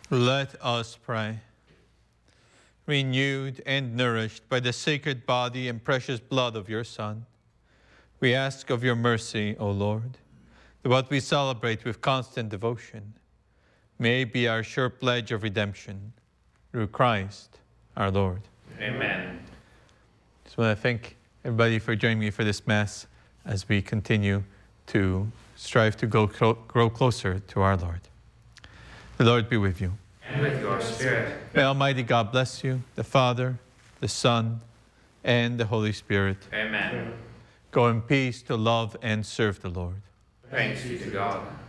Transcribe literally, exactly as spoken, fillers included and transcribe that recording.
Let us pray. Renewed and nourished by the sacred body and precious blood of your Son, we ask of your mercy, O Lord, that what we celebrate with constant devotion may be our sure pledge of redemption through Christ our Lord. Amen. Just want to thank everybody for joining me for this Mass as we continue to strive to go grow closer to our Lord. The Lord be with you. And with your spirit. May Almighty God bless you, the Father, the Son, and the Holy Spirit. Amen. Go in peace to love and serve the Lord. Thanks be to God.